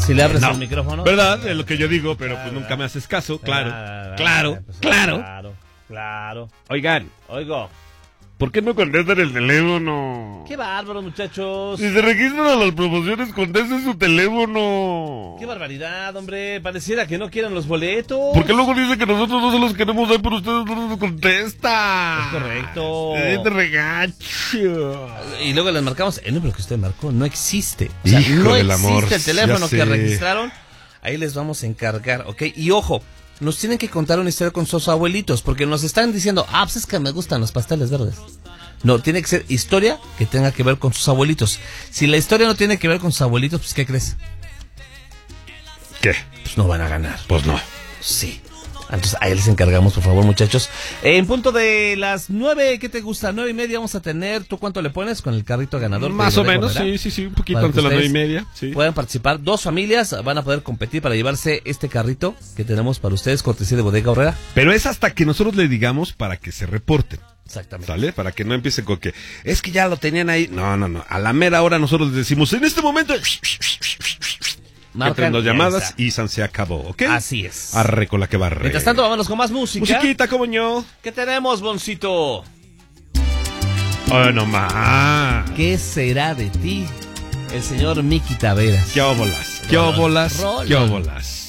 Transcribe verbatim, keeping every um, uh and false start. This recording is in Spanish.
Si le abres no. el micrófono. ¿Verdad? Es lo que yo digo, pero Claro, pues nunca me haces caso. Claro, Claro, claro, pues, claro. Claro, claro. Oigan, Oigo. ¿por qué no contestan el teléfono? Qué bárbaro, muchachos. Si se registran a las promociones, contesten su teléfono. Qué barbaridad, hombre. Pareciera que no quieren los boletos. Porque luego dicen que nosotros no se los queremos dar, pero ustedes no nos contestan. Es correcto. Es de regacho. Y luego les marcamos, el número que usted marcó no existe. O sea, Hijo no del existe amor, el teléfono ya sé. que registraron. Ahí les vamos a encargar, ¿ok? Y ojo, nos tienen que contar una historia con sus abuelitos, porque nos están diciendo, ah, pues es que me gustan los pasteles verdes. No, tiene que ser historia que tenga que ver con sus abuelitos. Si la historia no tiene que ver con sus abuelitos, pues ¿qué crees? ¿Qué? Pues no van a ganar. Pues no. Sí. Entonces ahí les encargamos, por favor, muchachos. En punto de las nueve, ¿qué te gusta? Nueve y media vamos a tener. ¿Tú cuánto le pones con el carrito ganador? Más o menos, Correrá? sí, sí, sí, un poquito Para antes que de las nueve y ustedes media. Sí. Pueden participar. Dos familias van a poder competir para llevarse este carrito que tenemos para ustedes, cortesía de Bodega Aurrera. Pero es hasta que nosotros le digamos para que se reporten. Exactamente. ¿Sale? Para que no empiecen con que es que ya lo tenían ahí. No, no, no. A la mera hora nosotros les decimos, en este momento. Marcan dos y llamadas ahí y San se acabó, ¿ok? Así es. Arre con la que barre. Mientras tanto, vámonos con más música. Musiquita, como yo. ¿Qué tenemos, Boncito? Oh, no más. ¿Qué será de ti? El señor Miki Taveras. ¿Qué óbolas? ¿Qué Rolón, óbolas? rolón. ¿Qué óbolas?